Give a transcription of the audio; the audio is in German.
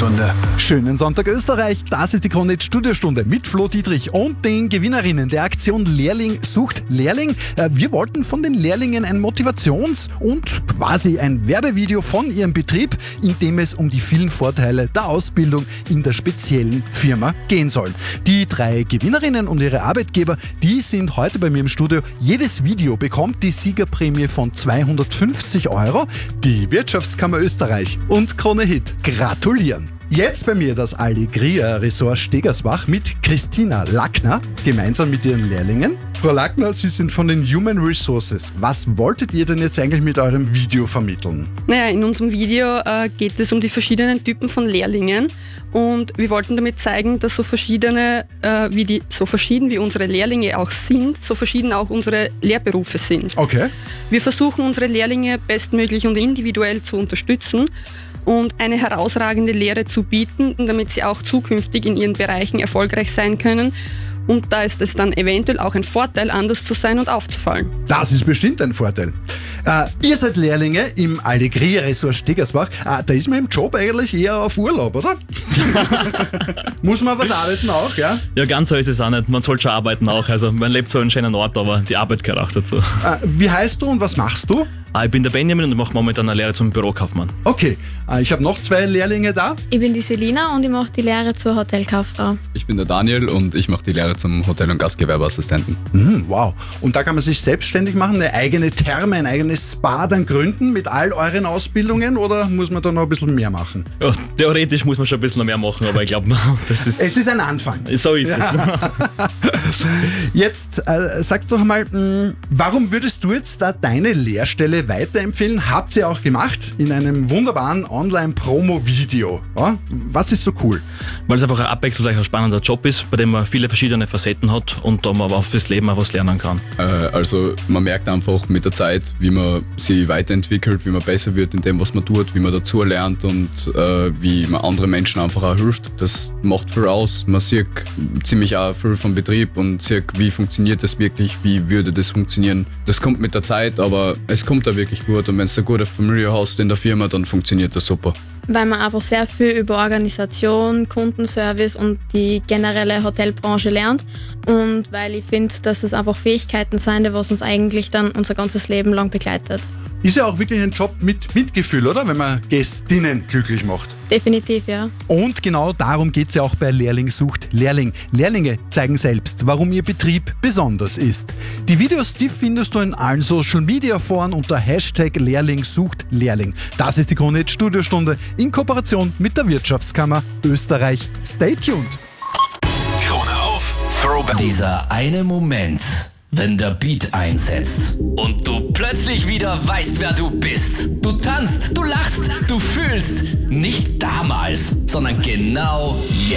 Studiostunde. Schönen Sonntag Österreich, das ist die Krone-Hit Studiostunde mit Flo Dietrich und den Gewinnerinnen der Aktion Lehrling sucht Lehrling. Wir wollten von den Lehrlingen ein Motivations- und quasi ein Werbevideo von ihrem Betrieb, in dem es um die vielen Vorteile der Ausbildung in der speziellen Firma gehen soll. Die 3 Gewinnerinnen und ihre Arbeitgeber, die sind heute bei mir im Studio. Jedes Video bekommt die Siegerprämie von 250 €. Die Wirtschaftskammer Österreich und Krone-Hit gratulieren. Jetzt bei mir das Alegria Resort Stegersbach mit Christina Lackner, gemeinsam mit ihren Lehrlingen. Frau Lackner, Sie sind von den Human Resources. Was wolltet ihr denn jetzt eigentlich mit eurem Video vermitteln? Naja, in unserem Video geht es um die verschiedenen Typen von Lehrlingen und wir wollten damit zeigen, dass so verschieden wie unsere Lehrlinge auch sind, so verschieden auch unsere Lehrberufe sind. Okay. Wir versuchen unsere Lehrlinge bestmöglich und individuell zu unterstützen und eine herausragende Lehre zu bieten, damit sie auch zukünftig in ihren Bereichen erfolgreich sein können. Und da ist es dann eventuell auch ein Vorteil, anders zu sein und aufzufallen. Das ist bestimmt ein Vorteil. Ihr seid Lehrlinge im Alegria Resort Stegersbach. Da ist man im Job eigentlich eher auf Urlaub, oder? Muss man was arbeiten auch, ja? Ja, ganz so ist es auch nicht. Man soll schon arbeiten auch. Also man lebt so einen schönen Ort, aber die Arbeit gehört auch dazu. Wie heißt du und was machst du? Ich bin der Benjamin und mache momentan eine Lehre zum Bürokaufmann. Okay, ich habe noch 2 Lehrlinge da. Ich bin die Selina und ich mache die Lehre zur Hotelkauffrau. Ich bin der Daniel und ich mache die Lehre zum Hotel- und Gastgewerbeassistenten. Wow. Und da kann man sich selbstständig machen, eine eigene Therme, ein eigenes Spa dann gründen mit all euren Ausbildungen oder muss man da noch ein bisschen mehr machen? Ja, theoretisch muss man schon ein bisschen mehr machen, aber ich glaube, das ist... Es ist ein Anfang. So ist es. Jetzt sag doch mal, warum würdest du jetzt da deine Lehrstelle weiterempfehlen? Habt ihr auch gemacht in einem wunderbaren Online-Promo-Video. Ja? Was ist so cool? Weil es einfach ein abwechslungsreicher, spannender Job ist, bei dem man viele verschiedene Facetten hat und da man aber auch fürs Leben auch was lernen kann. Also man merkt einfach mit der Zeit, wie man sich weiterentwickelt, wie man besser wird in dem, was man tut, wie man dazu lernt und wie man anderen Menschen einfach auch hilft. Das macht viel aus. Man sieht ziemlich auch viel vom Betrieb und sieht, wie funktioniert das wirklich, wie würde das funktionieren. Das kommt mit der Zeit, aber es kommt da wirklich gut und wenn du eine gute Familie hast in der Firma, dann funktioniert das super. Weil man einfach sehr viel über Organisation, Kundenservice und die generelle Hotelbranche lernt und weil ich finde, dass das einfach Fähigkeiten sind, die was uns eigentlich dann unser ganzes Leben lang begleitet. Ist ja auch wirklich ein Job mit Mitgefühl, oder? Wenn man Gästinnen glücklich macht. Definitiv, ja. Und genau darum geht es ja auch bei Lehrling sucht Lehrling. Lehrlinge zeigen selbst, warum ihr Betrieb besonders ist. Die Videos, die findest du in allen Social-Media-Foren unter #Lehrling sucht Lehrling. Das ist die Krone-Hit Studiostunde in Kooperation mit der Wirtschaftskammer Österreich. Stay tuned. Krone auf, Throwback. Dieser eine Moment, wenn der Beat einsetzt und du plötzlich wieder weißt, wer du bist. Du tanzt, du lachst, du fühlst. Nicht damals, sondern genau jetzt.